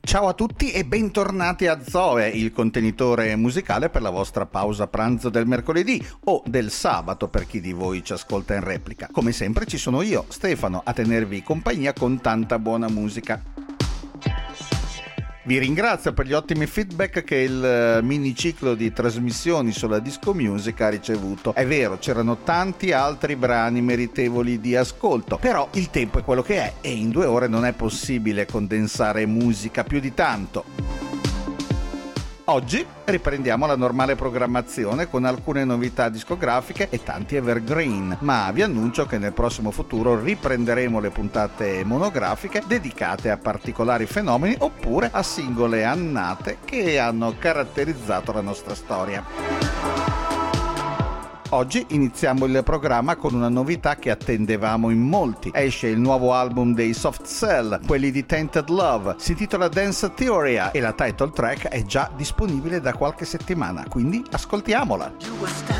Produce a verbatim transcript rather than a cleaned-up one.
Ciao a tutti e bentornati a Zoe, il contenitore musicale per la vostra pausa pranzo del mercoledì o del sabato per chi di voi ci ascolta in replica. Come sempre ci sono io, Stefano, a tenervi compagnia con tanta buona musica. Vi ringrazio per gli ottimi feedback che il miniciclo di trasmissioni sulla disco music ha ricevuto. È vero, c'erano tanti altri brani meritevoli di ascolto, però il tempo è quello che è e in due ore non è possibile condensare musica più di tanto. Oggi riprendiamo la normale programmazione con alcune novità discografiche e tanti evergreen, ma vi annuncio che nel prossimo futuro riprenderemo le puntate monografiche dedicate a particolari fenomeni oppure a singole annate che hanno caratterizzato la nostra storia. Oggi iniziamo il programma con una novità che attendevamo in molti. Esce il nuovo album dei Soft Cell, quelli di Tainted Love. Si intitola Dance Theoria e la title track è già disponibile da qualche settimana, quindi ascoltiamola.